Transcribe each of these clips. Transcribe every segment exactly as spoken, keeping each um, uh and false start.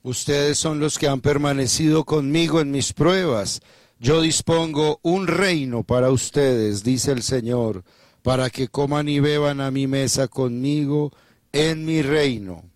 Ustedes son los que han permanecido conmigo en mis pruebas. Yo dispongo un reino para ustedes, dice el Señor, para que coman y beban a mi mesa conmigo en mi reino.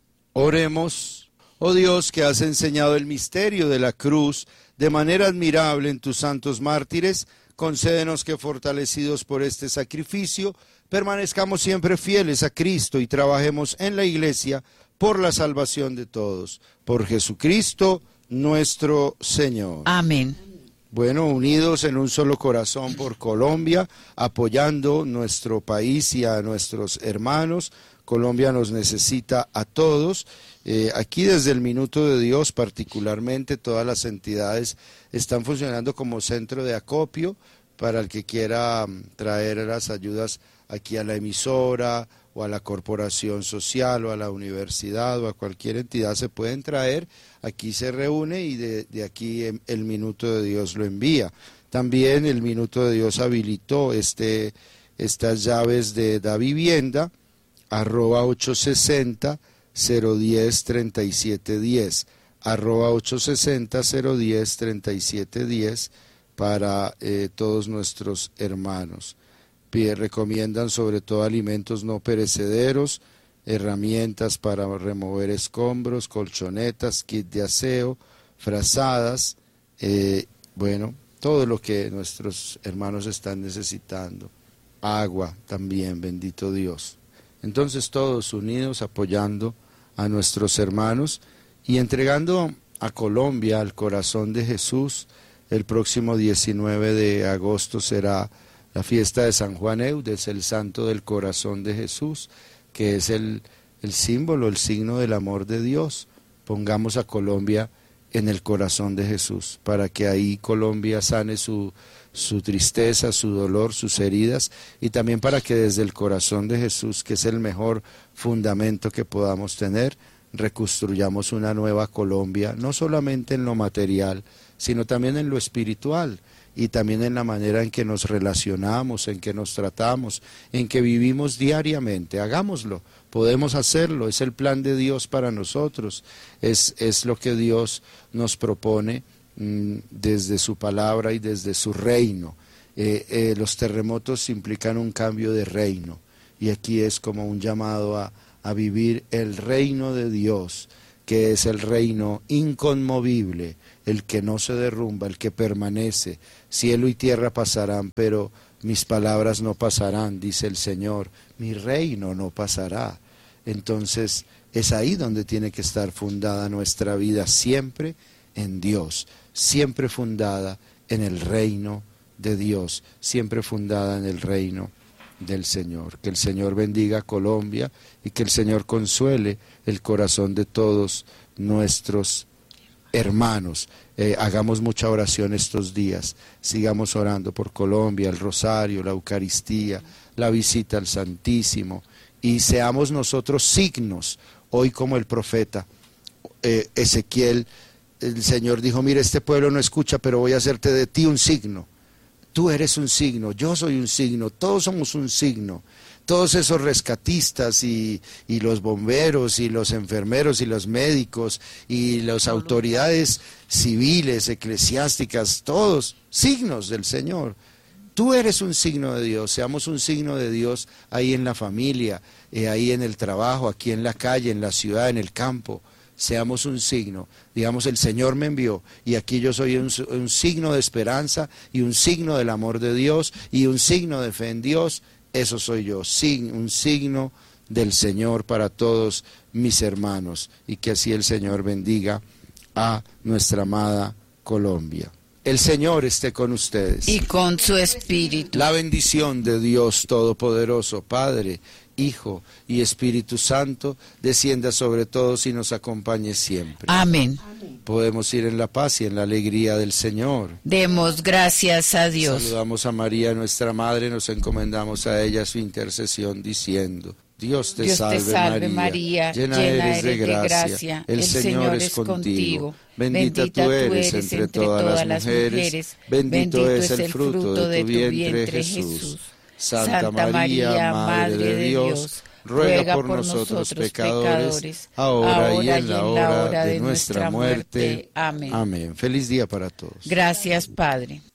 Oremos. Oh Dios, que has enseñado el misterio de la cruz de manera admirable en tus santos mártires, concédenos que, fortalecidos por este sacrificio, permanezcamos siempre fieles a Cristo y trabajemos en la Iglesia por la salvación de todos. Por Jesucristo nuestro Señor. Amén. Bueno, unidos en un solo corazón por Colombia, apoyando nuestro país y a nuestros hermanos. Colombia nos necesita a todos. Eh, aquí desde el Minuto de Dios, particularmente, todas las entidades están funcionando como centro de acopio para el que quiera traer las ayudas aquí a la emisora o a la corporación social o a la universidad o a cualquier entidad se pueden traer, aquí se reúne y de, de aquí el Minuto de Dios lo envía. También el Minuto de Dios habilitó este, estas llaves de Da Vivienda, arroba ochocientos sesenta, cero diez, treinta y siete diez, arroba ochocientos sesenta, cero diez, treinta y siete diez para eh, todos nuestros hermanos. Recomiendan sobre todo alimentos no perecederos, herramientas para remover escombros, colchonetas, kit de aseo, frazadas, eh, bueno, todo lo que nuestros hermanos están necesitando. Agua también, bendito Dios. Entonces todos unidos apoyando a nuestros hermanos y entregando a Colombia al corazón de Jesús. El próximo diecinueve de agosto será la fiesta de San Juan Eudes, el santo del corazón de Jesús, que es el, el símbolo, el signo del amor de Dios. Pongamos a Colombia en el corazón de Jesús, para que ahí Colombia sane su, su tristeza, su dolor, sus heridas, y también para que desde el corazón de Jesús, que es el mejor fundamento que podamos tener, reconstruyamos una nueva Colombia, no solamente en lo material, sino también en lo espiritual, y también en la manera en que nos relacionamos, en que nos tratamos, en que vivimos diariamente. Hagámoslo, podemos hacerlo, es el plan de Dios para nosotros, es, es lo que Dios nos propone mmm, desde su palabra y desde su reino. Eh, eh, los terremotos implican un cambio de reino, y aquí es como un llamado a, a vivir el reino de Dios, que es el reino inconmovible, el que no se derrumba, el que permanece. Cielo y tierra pasarán, pero mis palabras no pasarán, dice el Señor. Mi reino no pasará. Entonces, es ahí donde tiene que estar fundada nuestra vida, siempre en Dios, siempre fundada en el reino de Dios, siempre fundada en el reino del Señor. Que el Señor bendiga a Colombia y que el Señor consuele el corazón de todos nuestros hermanos. Eh, hagamos mucha oración estos días, sigamos orando por Colombia, el rosario, la Eucaristía, la visita al Santísimo, y seamos nosotros signos, hoy como el profeta eh, Ezequiel, el Señor dijo, mira, este pueblo no escucha, pero voy a hacerte de ti un signo. Tú eres un signo, yo soy un signo, todos somos un signo. Todos esos rescatistas y, y los bomberos y los enfermeros y los médicos y las autoridades civiles, eclesiásticas, todos signos del Señor. Tú eres un signo de Dios, seamos un signo de Dios ahí en la familia, eh, ahí en el trabajo, aquí en la calle, en la ciudad, en el campo. Seamos un signo, digamos, el Señor me envió y aquí yo soy un, un signo de esperanza y un signo del amor de Dios y un signo de fe en Dios. Eso soy yo, un signo del Señor para todos mis hermanos, y que así el Señor bendiga a nuestra amada Colombia. El Señor esté con ustedes. Y con su espíritu. La bendición de Dios Todopoderoso, Padre, Hijo y Espíritu Santo, descienda sobre todos y nos acompañe siempre. Amén. Podemos ir en la paz y en la alegría del Señor. Demos gracias a Dios. Saludamos a María, nuestra Madre, nos encomendamos a ella su intercesión diciendo: Dios te, Dios salve, te salve María, María, llena eres de gracia, gracia. El, el Señor, Señor es contigo. Bendita, Bendita tú eres entre, entre todas, todas las mujeres, mujeres. Bendito, Bendito es el fruto de tu vientre, Jesús. Jesús. Santa, Santa María, Madre de Dios, ruega por nosotros pecadores, ahora y en la hora de nuestra muerte. Amén. Amén. Feliz día para todos. Gracias, Padre.